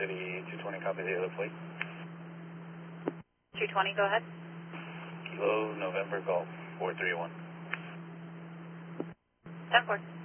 City 220, copy the other plate. 220, go ahead. Kilo November Golf 431. 10-4.